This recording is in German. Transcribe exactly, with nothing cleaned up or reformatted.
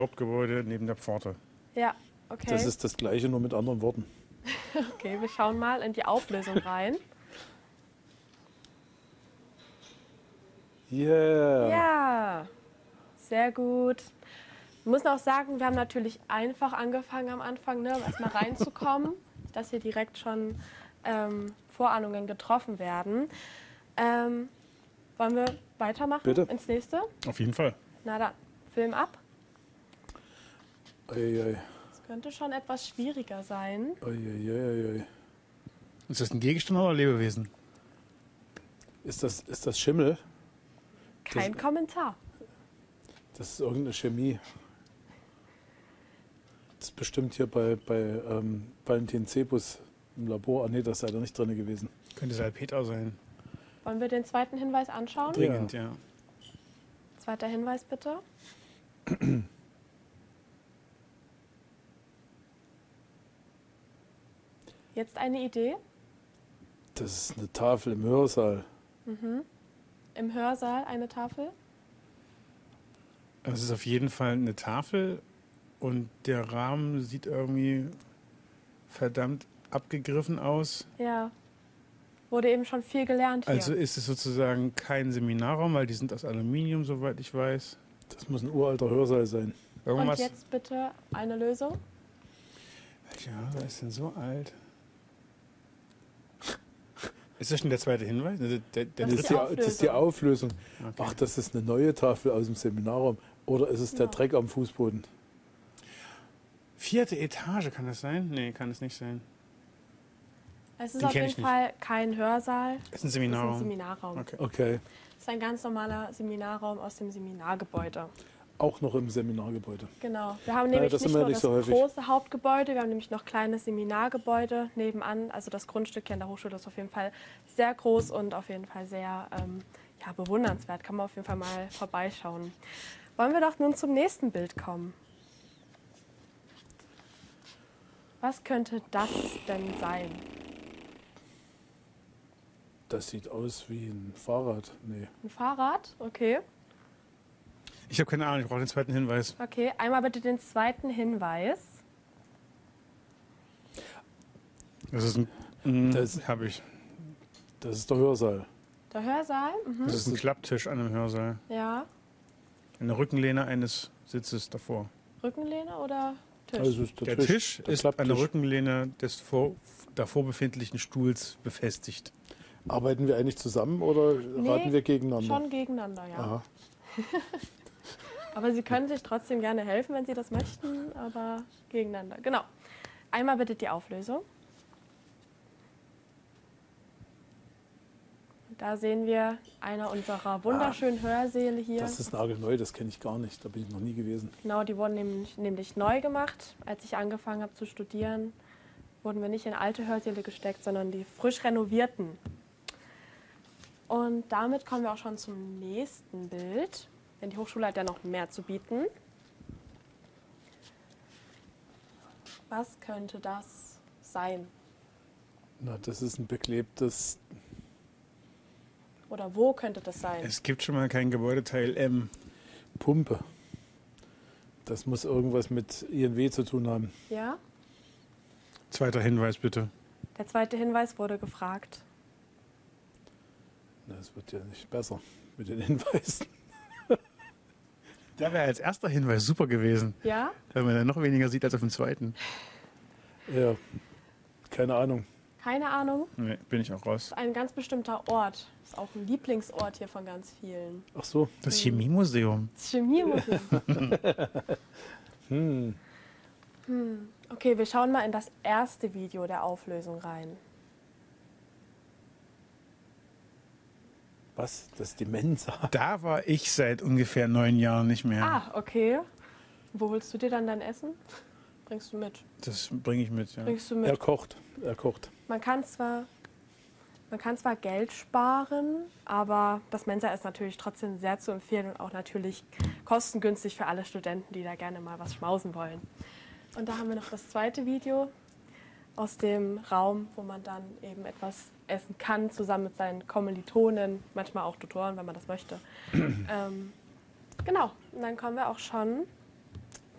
Hauptgebäude neben der Pforte. Ja, okay. Das ist das Gleiche, nur mit anderen Worten. Okay, wir schauen mal in die Auflösung rein. Yeah! Ja, sehr gut. Ich muss noch sagen, wir haben natürlich einfach angefangen am Anfang, ne, um erstmal reinzukommen, dass hier direkt schon ähm, Vorahnungen getroffen werden. Ähm, wollen wir weitermachen Bitte. ins nächste? Auf jeden Fall. Na dann, Film ab. Ei, ei, Das könnte schon etwas schwieriger sein. ei, ei, ei, ei. Ist das ein Gegenstand oder ein Lebewesen? Ist das, ist das Schimmel? Kein Kommentar. Das ist irgendeine Chemie. Das ist bestimmt hier bei, bei ähm, Valentin Zebus im Labor. Ah nee, das ist leider nicht drin gewesen. Könnte Salpeter sein. Wollen wir den zweiten Hinweis anschauen? Dringend, ja. Zweiter Hinweis bitte. Jetzt eine Idee. Das ist eine Tafel im Hörsaal. Mhm. Im Hörsaal eine Tafel. Also es ist auf jeden Fall eine Tafel und der Rahmen sieht irgendwie verdammt abgegriffen aus. Ja. Wurde eben schon viel gelernt hier. Also ist es sozusagen kein Seminarraum, weil die sind aus Aluminium, soweit ich weiß. Das muss ein uralter Hörsaal sein. Irgendwas. Und jetzt bitte eine Lösung. Welcher Hörsaal ist denn so alt? Ist das schon der zweite Hinweis? Der, der, der Das Das ist ist, die die, das ist die Auflösung. Okay. Ach, das ist eine neue Tafel aus dem Seminarraum. Oder ist es der Ja. Dreck am Fußboden? Vierte Etage, kann das sein? Nee, kann es nicht sein. Es ist Den auf kenn jeden ich nicht. Fall kein Hörsaal. Ist ein Es ist ein Seminarraum. Seminarraum. Okay. Okay. Es ist ein ganz normaler Seminarraum aus dem Seminargebäude. Auch noch im Seminargebäude. Genau. Wir haben Naja, nämlich das nicht sind wir nur nicht das so häufig. große Hauptgebäude, wir haben nämlich noch kleine Seminargebäude nebenan. Also das Grundstück hier an der Hochschule ist auf jeden Fall sehr groß und auf jeden Fall sehr ähm, ja, bewundernswert. Kann man auf jeden Fall mal vorbeischauen. Wollen wir doch nun zum nächsten Bild kommen. Was könnte das denn sein? Das sieht aus wie ein Fahrrad. Nee. Ein Fahrrad? Okay. Ich habe keine Ahnung, ich brauche den zweiten Hinweis. Okay, einmal bitte den zweiten Hinweis. Das ist ein. Mm, Das- habe ich. Das ist der Hörsaal. Der Hörsaal? Mhm. Das ist ein Klapptisch an einem Hörsaal. Ja. Eine Rückenlehne eines Sitzes davor. Rückenlehne oder Tisch? Also ist Der Tisch, der ist an der Klapptisch. Rückenlehne des vor, davor befindlichen Stuhls befestigt. Arbeiten wir eigentlich zusammen oder Nee, raten wir gegeneinander? Schon gegeneinander, ja. Aha. Aber Sie können sich trotzdem gerne helfen, wenn Sie das möchten, aber gegeneinander. Genau. Einmal bitte die Auflösung. Und da sehen wir einer unserer wunderschönen Hörsäle hier. Das ist nagelneu, das kenne ich gar nicht. Da bin ich noch nie gewesen. Genau, die wurden nämlich, nämlich neu gemacht. Als ich angefangen habe zu studieren, wurden wir nicht in alte Hörsäle gesteckt, sondern die frisch renovierten. Und damit kommen wir auch schon zum nächsten Bild. Denn die Hochschule hat ja noch mehr zu bieten. Was könnte das sein? Na, das ist ein beklebtes. Oder wo könnte das sein? Es gibt schon mal kein Gebäudeteil M. Pumpe. Das muss irgendwas mit I N W zu tun haben. Ja? Zweiter Hinweis bitte. Der zweite Hinweis wurde gefragt. Na, es wird ja nicht besser mit den Hinweisen. Da wäre als erster Hinweis super gewesen, Ja? weil man dann noch weniger sieht als auf dem zweiten. Ja, keine Ahnung. Keine Ahnung. Nee, bin ich auch raus. Das ist ein ganz bestimmter Ort. Das ist auch ein Lieblingsort hier von ganz vielen. Ach so. Das Chemiemuseum. Das Chemiemuseum. Hm. Hm. Okay, wir schauen mal in das erste Video der Auflösung rein. Was? Das ist die Mensa. Da war ich seit ungefähr neun Jahren nicht mehr. Ah, okay. Wo holst du dir dann dein Essen? Bringst du mit? Das bringe ich mit, ja. Bringst du Er mit? kocht. Er kocht. Man kann zwar, man kann zwar Geld sparen, aber das Mensa ist natürlich trotzdem sehr zu empfehlen und auch natürlich kostengünstig für alle Studenten, die da gerne mal was schmausen wollen. Und da haben wir noch das zweite Video aus dem Raum, wo man dann eben etwas essen kann, zusammen mit seinen Kommilitonen, manchmal auch Tutoren, wenn man das möchte. ähm, genau, und dann kommen wir auch schon